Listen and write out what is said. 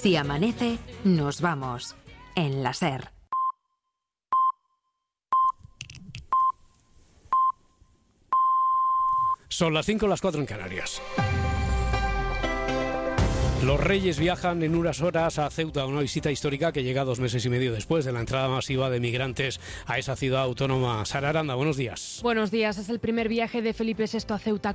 Si amanece, nos vamos. En la SER. Son las 5, las 4 en Canarias. Los Reyes viajan en unas horas a Ceuta, una visita histórica que llega 2 meses y medio después de la entrada masiva de migrantes a esa ciudad autónoma. Sara Aranda, buenos días. Buenos días. Es el primer viaje de Felipe VI a Ceuta